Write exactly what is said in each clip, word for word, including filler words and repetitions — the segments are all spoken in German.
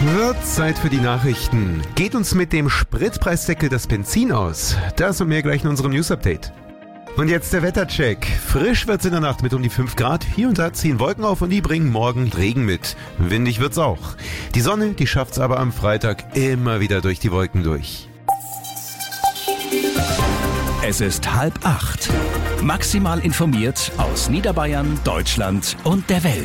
Wird Zeit für die Nachrichten. Geht uns mit dem Spritpreisdeckel das Benzin aus? Das und mehr gleich in unserem News-Update. Und jetzt der Wettercheck. Frisch wird's in der Nacht mit um die fünf Grad. Hier und da ziehen Wolken auf und die bringen morgen Regen mit. Windig wird's auch. Die Sonne, die schafft's aber am Freitag immer wieder durch die Wolken durch. Es ist halb acht. Maximal informiert aus Niederbayern, Deutschland und der Welt.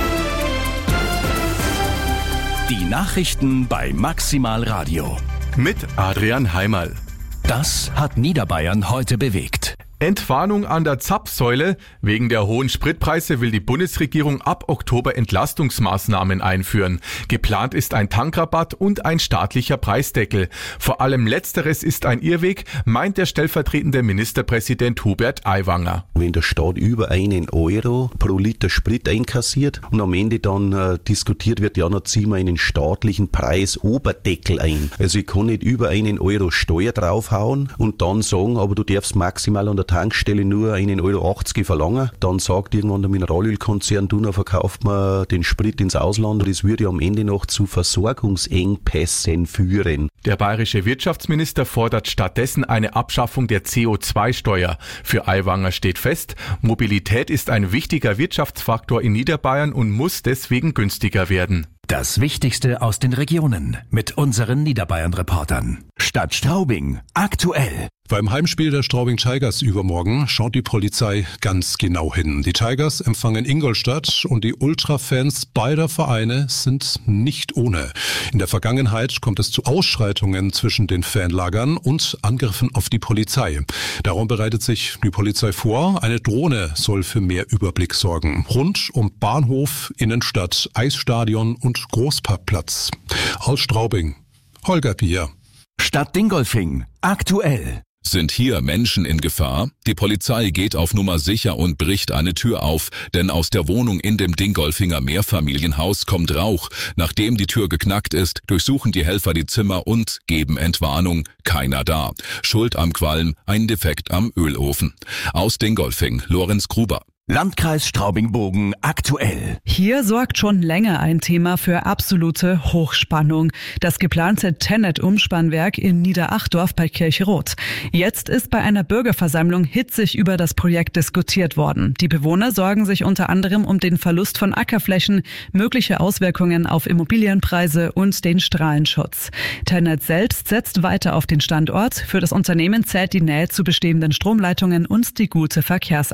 Die Nachrichten bei Maximal Radio. Mit Adrian Heimerl. Das hat Niederbayern heute bewegt. Entwarnung an der Zapfsäule. Wegen der hohen Spritpreise will die Bundesregierung ab Oktober Entlastungsmaßnahmen einführen. Geplant ist ein Tankrabatt und ein staatlicher Preisdeckel. Vor allem Letzteres ist ein Irrweg, meint der stellvertretende Ministerpräsident Hubert Aiwanger. Wenn der Staat über einen Euro pro Liter Sprit einkassiert und am Ende dann äh, diskutiert wird, ja, dann ziehen wir einen staatlichen Preisoberdeckel ein. Also ich kann nicht über einen Euro Steuer draufhauen und dann sagen, aber du darfst maximal an der Tankstelle nur einen Euro achtzig verlangen. Dann sagt irgendwann der Mineralölkonzern, du, dann verkauft man den Sprit ins Ausland. Das würde am Ende noch zu Versorgungsengpässen führen. Der bayerische Wirtschaftsminister fordert stattdessen eine Abschaffung der C O zwei Steuer. Für Aiwanger steht fest, Mobilität ist ein wichtiger Wirtschaftsfaktor in Niederbayern und muss deswegen günstiger werden. Das Wichtigste aus den Regionen mit unseren Niederbayern-Reportern. Stadt Straubing, aktuell. Beim Heimspiel der Straubing Tigers übermorgen schaut die Polizei ganz genau hin. Die Tigers empfangen Ingolstadt und die Ultrafans beider Vereine sind nicht ohne. In der Vergangenheit kommt es zu Ausschreitungen zwischen den Fanlagern und Angriffen auf die Polizei. Darum bereitet sich die Polizei vor. Eine Drohne soll für mehr Überblick sorgen. Rund um Bahnhof, Innenstadt, Eisstadion und Großparkplatz. Aus Straubing, Holger Pier. Stadt Dingolfing, aktuell. Sind hier Menschen in Gefahr? Die Polizei geht auf Nummer sicher und bricht eine Tür auf, denn aus der Wohnung in dem Dingolfinger Mehrfamilienhaus kommt Rauch. Nachdem die Tür geknackt ist, durchsuchen die Helfer die Zimmer und geben Entwarnung. Keiner da. Schuld am Qualm, ein Defekt am Ölofen. Aus Dingolfing, Lorenz Gruber. Landkreis Straubing-Bogen aktuell. Hier sorgt schon länger ein Thema für absolute Hochspannung. Das geplante Tennet-Umspannwerk in Niederachdorf bei Kirchroth. Jetzt ist bei einer Bürgerversammlung hitzig über das Projekt diskutiert worden. Die Bewohner sorgen sich unter anderem um den Verlust von Ackerflächen, mögliche Auswirkungen auf Immobilienpreise und den Strahlenschutz. Tennet selbst setzt weiter auf den Standort. Für das Unternehmen zählt die Nähe zu bestehenden Stromleitungen und die gute Verkehrs